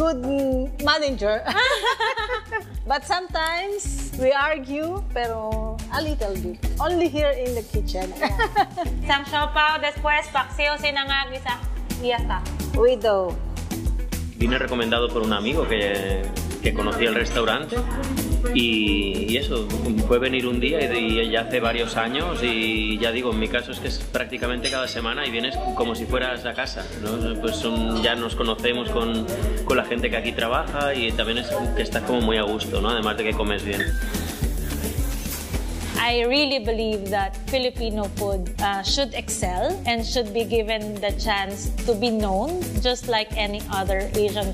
good manager. But sometimes we argue, pero a little bit. Only here in the kitchen. Isang siopaw, después paksiw, sinangag, isa fiesta. Widow. Vine recomendado por un amigo que conocía el restaurante y eso, fue venir un día y ya hace varios años y ya digo, en mi caso es que es prácticamente cada semana y vienes como si fueras a casa, ¿no? Pues ya nos conocemos con la gente que aquí trabaja y también es que estás como muy a gusto, ¿no? Además de que comes bien. I really believe that Filipino food should excel and should be given the chance to be known just like any other Asian